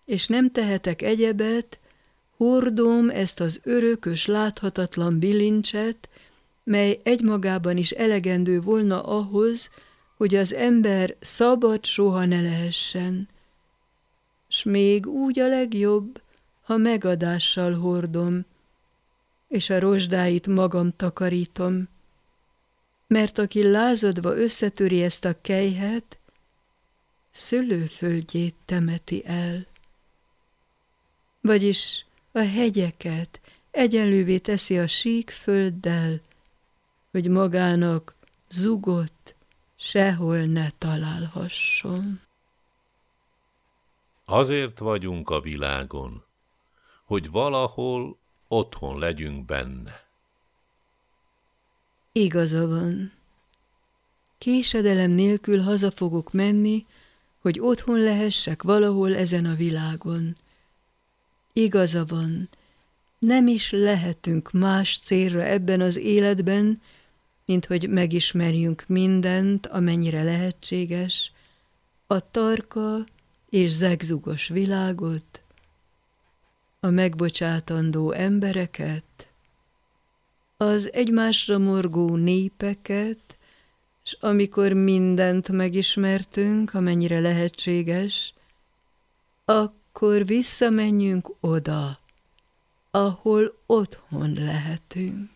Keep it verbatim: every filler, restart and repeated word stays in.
és nem tehetek egyebet, hordom ezt az örökös, láthatatlan bilincset, mely egymagában is elegendő volna ahhoz, hogy az ember szabad soha ne lehessen. S még úgy a legjobb, ha megadással hordom, és a rozsdáit magam takarítom, mert aki lázadva összetöri ezt a kelyhet, szőlőföldjét temeti el. Vagyis a hegyeket egyenlővé teszi a sík földdel, hogy magának zugot sehol ne találhasson. Azért vagyunk a világon, hogy valahol otthon legyünk benne. Igaza van. Késedelem nélkül haza fogok menni, hogy otthon lehessek valahol ezen a világon. Igaza van, nem is lehetünk más célra ebben az életben, mint hogy megismerjünk mindent, amennyire lehetséges, a tarka és zegzugos világot, a megbocsátandó embereket, az egymásra morgó népeket, és amikor mindent megismertünk, amennyire lehetséges, akkor visszamenjünk oda, ahol otthon lehetünk.